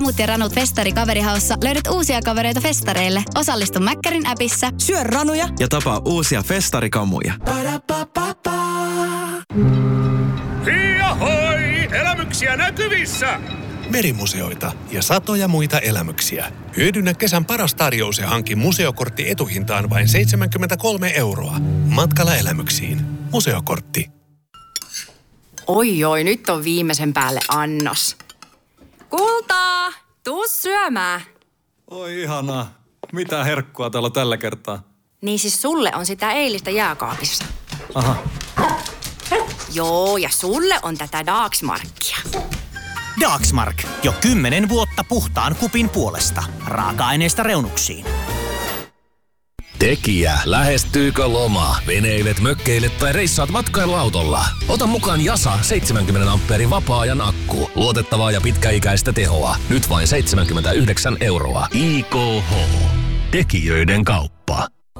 Mut ja Ranut Festari Kaverihaussa löydät uusia kavereita festareille. Osallistu Mäkkärin appissa. Syö ranuja ja tapaa uusia festarikamuja. Hiahoi! Elämyksiä näkyvissä! Merimuseoita ja satoja muita elämyksiä. Hyödynnä kesän paras tarjous ja hanki museokortti etuhintaan vain 73 €. Matkalla elämyksiin. Museokortti. Oi, nyt on viimeisen päälle annos. Kultaa, tuu syömään. Oi ihanaa. Mitä herkkua täällä on tällä kertaa? Niin siis sulle on sitä eilistä jääkaapissa. Aha. Joo, ja sulle on tätä Dagsmarkia. Dagsmark. Jo 10 vuotta puhtaan kupin puolesta. Raaka-aineesta reunuksiin. Tekijä, lähestyykö loma? Veneilet, mökkeilet tai reissaat matkailuautolla? Ota mukaan Jasa 70 ampeerin vapaa-ajan akku. Luotettavaa ja pitkäikäistä tehoa. Nyt vain 79 €. IKH. Tekijöiden kauppa.